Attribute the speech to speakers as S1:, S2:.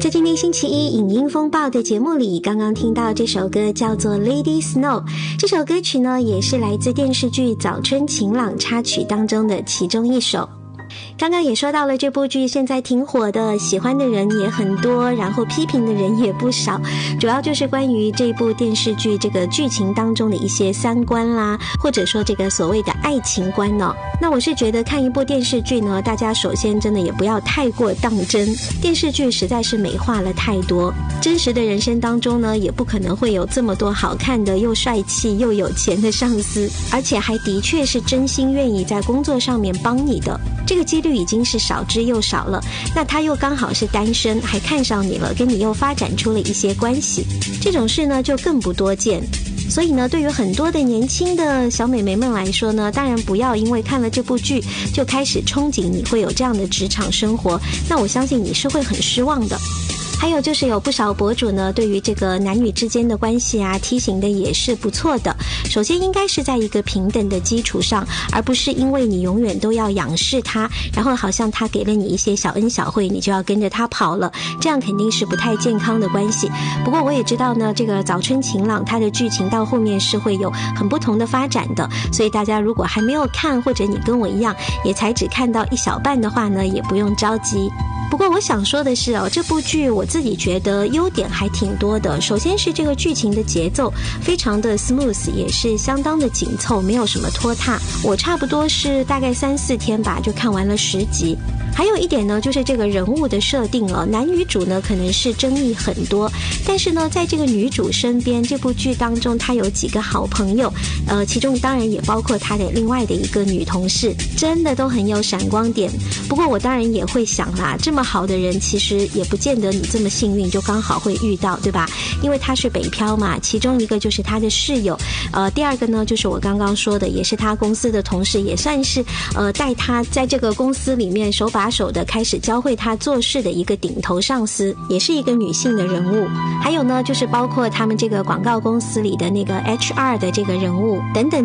S1: 在今天星期一影音风暴的节目里，刚刚听到这首歌叫做 Lady Snow， 这首歌曲呢也是来自电视剧早春晴朗插曲当中的其中一首。刚刚也说到了这部剧现在挺火的，喜欢的人也很多，然后批评的人也不少，主要就是关于这部电视剧这个剧情当中的一些三观啦，或者说这个所谓的爱情观哦。那我是觉得看一部电视剧呢，大家首先真的也不要太过当真，电视剧实在是美化了太多，真实的人生当中呢也不可能会有这么多好看的又帅气又有钱的上司，而且还的确是真心愿意在工作上面帮你的，这个几率已经是少之又少了。那他又刚好是单身，还看上你了，跟你又发展出了一些关系，这种事呢就更不多见。所以呢，对于很多的年轻的小美眉们来说呢，当然不要因为看了这部剧就开始憧憬你会有这样的职场生活，那我相信你是会很失望的。还有就是有不少博主呢，对于这个男女之间的关系啊，提醒的也是不错的。首先应该是在一个平等的基础上，而不是因为你永远都要仰视他，然后好像他给了你一些小恩小惠，你就要跟着他跑了，这样肯定是不太健康的关系。不过我也知道呢，这个早春晴朗它的剧情到后面是会有很不同的发展的，所以大家如果还没有看，或者你跟我一样也才只看到一小半的话呢，也不用着急。不过我想说的是这部剧我自己觉得优点还挺多的。首先是这个剧情的节奏非常的 smooth， 也是相当的紧凑，没有什么拖沓。我差不多是大概3-4天吧就看完了10集。还有一点呢，就是这个人物的设定男女主呢可能是争议很多，但是呢在这个女主身边，这部剧当中她有几个好朋友，其中当然也包括她的另外的一个女同事，真的都很有闪光点。不过我当然也会想啦，这么好的人其实也不见得你这么幸运就刚好会遇到，对吧？因为她是北漂嘛，其中一个就是她的室友，第二个呢就是我刚刚说的，也是她公司的同事，也算是带她在这个公司里面手把手的开始教会她做事的一个顶头上司，也是一个女性的人物。还有呢就是包括他们这个广告公司里的那个 HR 的这个人物等等。